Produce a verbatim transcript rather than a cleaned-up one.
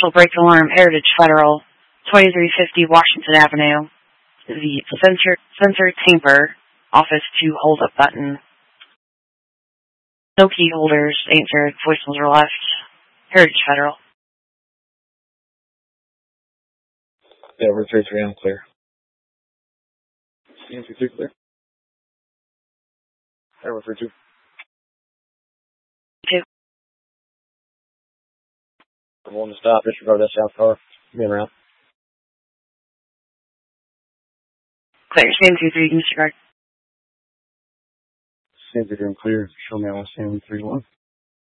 Potential break alarm, Heritage Federal, twenty-three fifty Washington Avenue. The sensor, sensor tamper, office to hold up button. No key holders answered, voicemails are left. Heritage Federal. Yeah, we're three three, I'm clear. C M three three clear. Yeah, we're three two. Two. I'm willing to stop, disregard that south car. Being around. Clear, C M three three, disregard. C M three three, I'm clear. Show me on C M three one.